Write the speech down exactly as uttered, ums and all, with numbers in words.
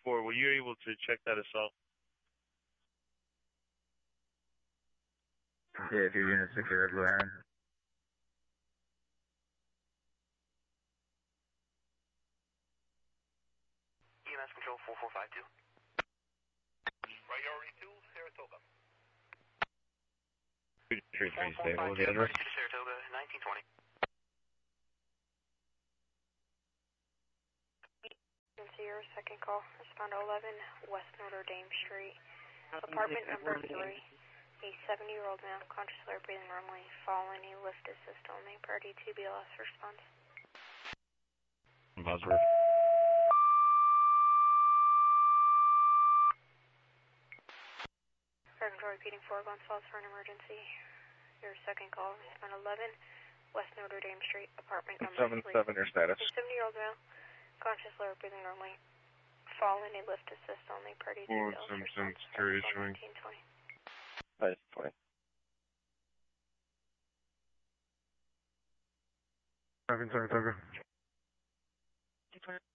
four. Were you able to check that assault? Yeah, if you're unit six, you're Blue Heron. E M S Control four four five two. Priority two, Saratoga. three three stable, the address? to Saratoga, nineteen twenty. Zero, second call. Respond to eleven West Notre Dame Street. Apartment number three. A seventy-year-old male, conscious air breathing normally, following a lift assist only. Priority two B L S response. Bosworth. Fire control repeating four Gonzales for an emergency. Your second call. Respond eleven West Notre Dame Street. Apartment number seven three. seven, your status. A seventy-year-old male, conscious air breathing normally, following a lift assist only. Priority two B L S response. Security showing. nineteen twenty. Five twenty. Seven Saratoga.